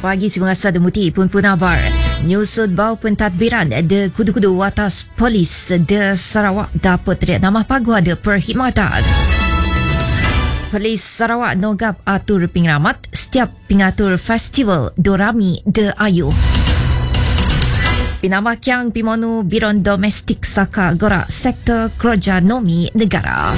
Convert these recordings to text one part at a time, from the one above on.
pagi si mengasa demuti pun abar. Nyusut bau pentadbiran de kudu-kudu watas polis de Sarawak dapat teriak nama pagu ada perkhidmatan. Polis Sarawak nogap atur pengramat setiap pengatur festival Dorami de Ayu. Pinama kiang pimonu biron domestik saka gorak sektor kerja nomi negara.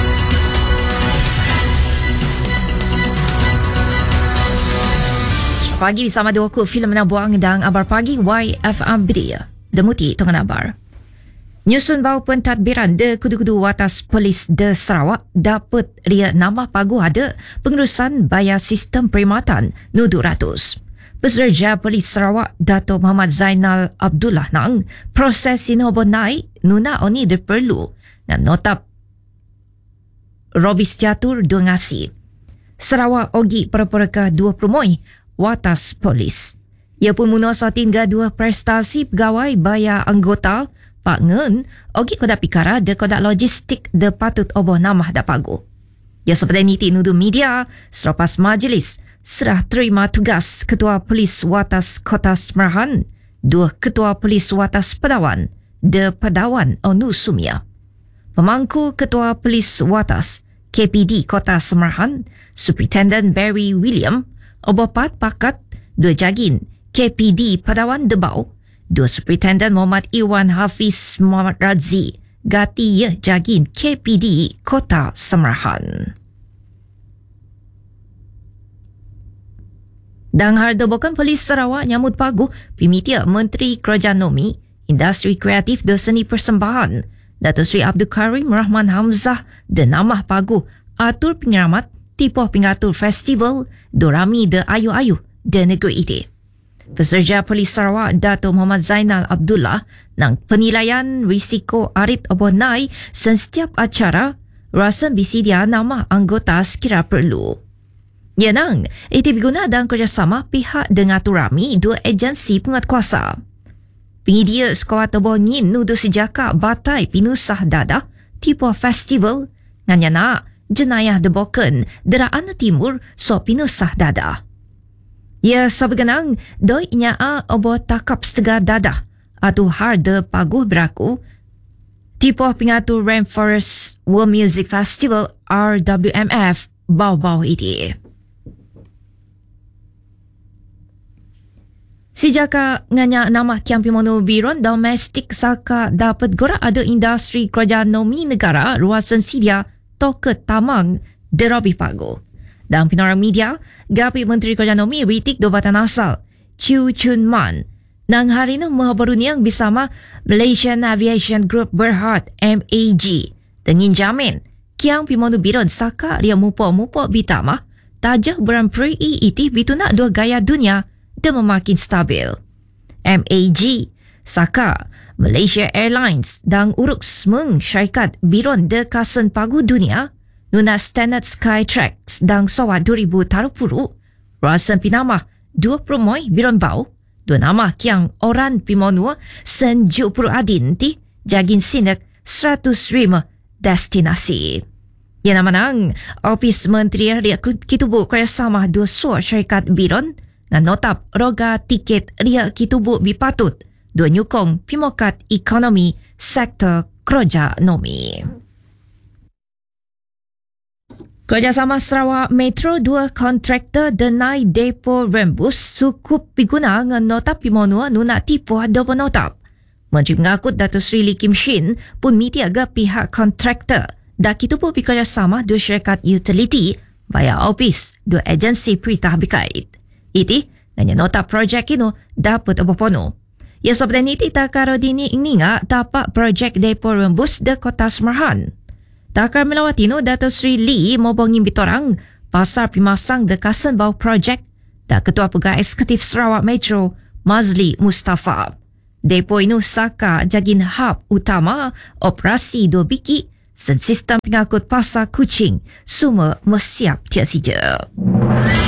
Pagi bersama dua ku filem nabuang dan abar pagi YFMBD. Demuti tengah abar. Nyusun bau pentadbiran de kudu-kudu watas polis de Sarawak dapat ria nama pagu ada pengurusan bayar sistem perkhidmatan NU200. Peserja Polis Sarawak Dato' Muhammad Zainal Abdullah nang proses inobo naik nuna oni diperlu dan notap Robis Catur dua ngasi. Sarawak ogi perperka 20 moi watas polis. Ia pun munosa tinggal dua prestasi pegawai bayar anggota Pak Ngen ogi kodak pikara de kodak logistik de patut oboh namah da pagu. Ia seperti niti nudu media selepas majlis serah terima tugas Ketua Polis Watas Kota Semerahan, dua Ketua Polis Watas Padawan de Padawan Onu Sumia. Pemangku Ketua Polis Watas KPD Kota Semerahan, Superintendent Barry William, obopat pakat dua jagin KPD Padawan Debau, dua Superintendent Muhammad Iwan Hafiz Muhammad Razi, gati ye jagin KPD Kota Semerahan. Dan hardobokan Polis Sarawak nyamut pagu pimitia Menteri Kerajaan Nomi, Industri Kreatif dan Seni Persembahan, Dato' Sri Abdul Karim Rahman Hamzah dan namah pagu atur penyelamat tipoh pengatur festival Dorami de Ayu-Ayu de negeri itu. Peserja Polis Sarawak Dato' Muhammad Zainal Abdullah nang penilaian risiko arit obonai setiap acara rasa bisidia nama anggota sekira perlu. Ya nang, itu berguna dan kerjasama pihak dengan turami dua agensi penguatkuasa. Penyedia sekolah tebongin nudu sejaka batai pinusah dada tipoh festival nganyana jenayah deboken deraan timur so pinusah dada. Ya sebegenang doi nyaa obo takap setengah dada atau harde paguh beraku tipoh pengatur Rainforest World Music Festival RWMF bau-bau ini. Sejaka nganya nama kiam pimono biron domestik saka dapat gora ada industri kerajaan nomi negara ruasan sidia toket tamang derabih pago. Dan pinarang media, gapi Menteri Kerajaan Nomi Ritik Dobatan Asal, Chew Chun Man, nang hari ini menghabaruniang bersama Malaysian Aviation Group Berhad MAG, dengan jamin kiang pimono biron saka ria mupo-mupo bitama, tajah Grand Prix iti bituna dua gaya dunia dan memakin stabil. MAG, saka Malaysia Airlines dan Urux Meng syarikat biron de kasan pagu dunia nuna Standard Skytrax dan Sawat 2000 tarupuru rasan pinama 20 moi biron bau dua nama kiang orang pimonua senjuk puru adin ti jagin sinek 105 destinasi. Yang nama nang Ofis Menteri Ria Kitubu kerjasama dua suar syarikat biron dan notap roga tiket ria kitubu bipatut dua nyukong pimokat ekonomi sektor kerja nomi. Kerjasama Sarawak Metro dua kontraktor denai depo rembus cukup diguna dengan notap pimonua nuna tipu ada penotap. Menteri mengakut Dato' Sri Lee Kim Shin pun miti agak pihak kontraktor dah kitubu bekerjasama dua syarikat utility bayar ofis dua agensi peritah berkait. Iti, nanya nota projek ini dapat abopono. Ya sebenarnya ini takar dini inginga dapat projek depo rembus de Kota Semerahan. Takar melawatino Dato' Sri Lee mobongin bitorang pasar pimasang de kasan bau projek da Ketua Pegawai Eksekutif Sarawak Metro Mazli Mustafa. Depo ini saka jagin hub utama operasi dua biki sen sistem pengangkut pasar kucing semua mesiap tiap saja.